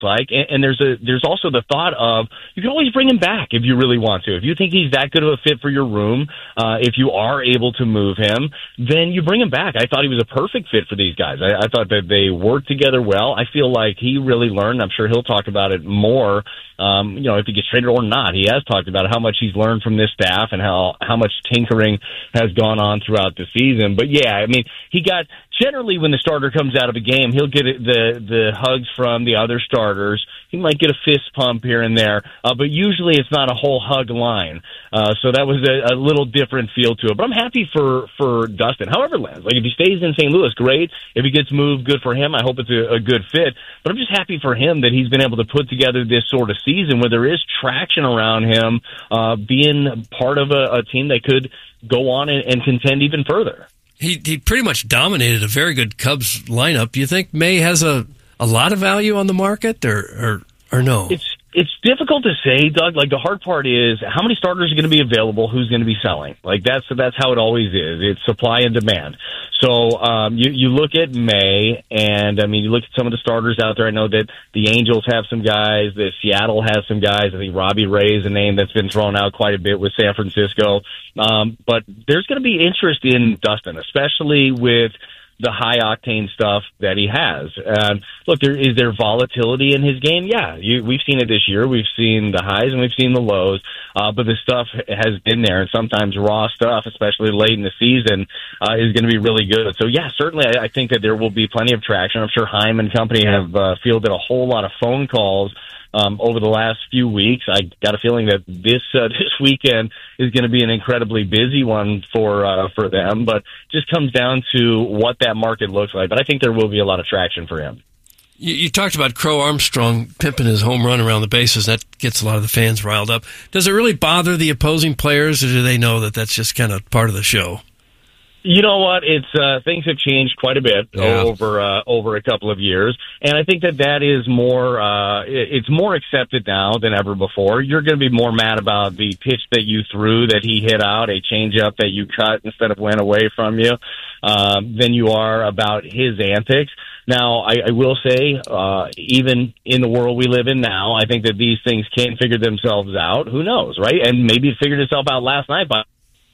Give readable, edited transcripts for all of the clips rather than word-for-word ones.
like, and there's also the thought of you can always bring him back if you really want to. If you think he's that good of a fit for your room, if you are able to move him, then you bring him back. I thought he was a perfect fit for these guys. I thought that they worked together well. I feel like he really learned. I'm sure he'll talk about it more. If he gets traded or not, he has talked about how much he's learned from this staff and how much tinkering has gone on throughout the season. But yeah, I mean, he got generally when the starter comes out of a game, he'll get the hugs from the other starters. He might get a fist pump here and there, but usually it's not a whole hug line. So that was a little different feel to it. But I'm happy for Dustin. However, Lance, like if he stays in St. Louis, great. If he gets moved, good for him. I hope it's a good fit. But I'm just happy for him that he's been able to put together this sort of season where there is traction around him, being part of a team that could go on and contend even further. He pretty much dominated a very good Cubs lineup. Do you think May has a lot of value on the market, or no? It's difficult to say, Doug. Like, the hard part is how many starters are going to be available, who's going to be selling. Like, that's how it always is. It's supply and demand. So you look at May, and, I mean, you look at some of the starters out there. I know that the Angels have some guys, that Seattle has some guys. I think Robbie Ray is a name that's been thrown out quite a bit with San Francisco. But there's going to be interest in Dustin, especially with the high-octane stuff that he has. Look, is there volatility in his game? Yeah, we've seen it this year. We've seen the highs and we've seen the lows, but the stuff has been there, and sometimes raw stuff, especially late in the season, is going to be really good. So, yeah, certainly I think that there will be plenty of traction. I'm sure Heim and company have fielded a whole lot of phone calls over the last few weeks. I got a feeling that this weekend is going to be an incredibly busy one for them, but just comes down to what that market looks like. But I think there will be a lot of traction for him. You talked about Crow Armstrong pimping his home run around the bases. That gets a lot of the fans riled up. Does it really bother the opposing players, or do they know that that's just kind of part of the show? You know what? It's things have changed quite a bit over a couple of years, and I think that is more. It's more accepted now than ever before. You're going to be more mad about the pitch that you threw that he hit out, a changeup that you cut instead of went away from you, than you are about his antics. Now, I will say, even in the world we live in now, I think that these things can figure themselves out. Who knows, right? And maybe it figured itself out last night by.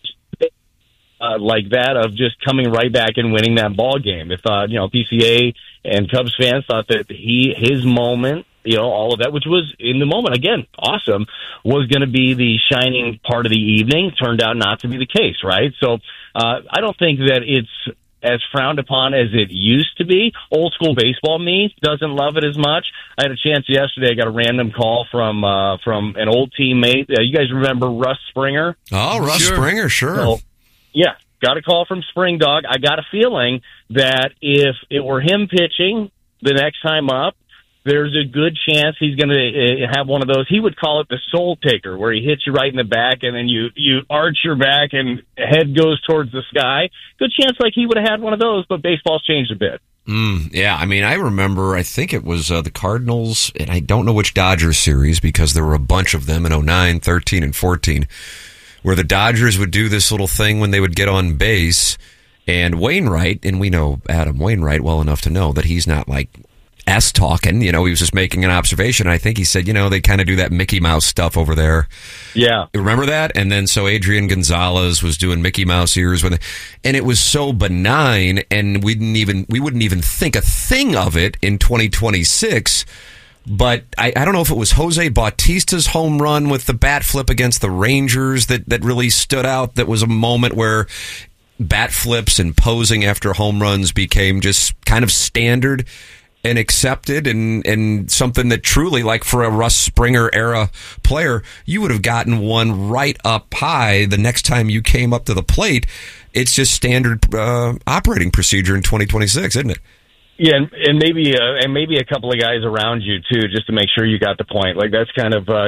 Like that of just coming right back and winning that ball game. If PCA and Cubs fans thought that his moment, all of that, which was in the moment again awesome, was going to be the shining part of the evening, turned out not to be the case, right? So I don't think that it's as frowned upon as it used to be. Old school baseball me doesn't love it as much. I had a chance yesterday. I got a random call from an old teammate. You guys remember Russ Springer? Oh, Russ Springer, sure. So, yeah, got a call from Spring Dog. I got a feeling that if it were him pitching the next time up, there's a good chance he's going to have one of those. He would call it the soul taker, where he hits you right in the back and then you arch your back and head goes towards the sky. Good chance like he would have had one of those, but baseball's changed a bit. Yeah, I mean, I remember, I think it was the Cardinals, and I don't know which Dodgers series because there were a bunch of them in 09, 13, and 14, where the Dodgers would do this little thing when they would get on base, and Wainwright, and we know Adam Wainwright well enough to know that he's not like talking, he was just making an observation. I think he said, they kind of do that Mickey Mouse stuff over there. Yeah. Remember that? And then so Adrian Gonzalez was doing Mickey Mouse ears and it was so benign, and we wouldn't even think a thing of it in 2026. But I don't know if it was Jose Bautista's home run with the bat flip against the Rangers that really stood out. That was a moment where bat flips and posing after home runs became just kind of standard and accepted, and something that truly, like for a Russ Springer era player, you would have gotten one right up high the next time you came up to the plate. It's just standard operating procedure in 2026, isn't it? Yeah, and maybe a couple of guys around you too, just to make sure you got the point. Like that's kind of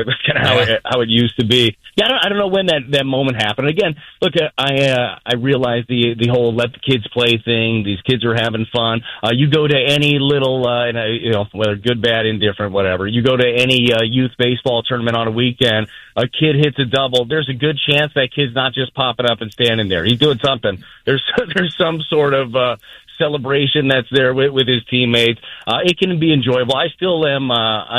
how it used to be. Yeah, I don't know when that moment happened. Again, look, I realize the whole let the kids play thing. These kids are having fun. You go to any little, whether good, bad, indifferent, whatever. You go to any youth baseball tournament on a weekend. A kid hits a double. There's a good chance that kid's not just popping up and standing there. He's doing something. There's some sort of celebration that's there with his teammates. It can be enjoyable. I still am.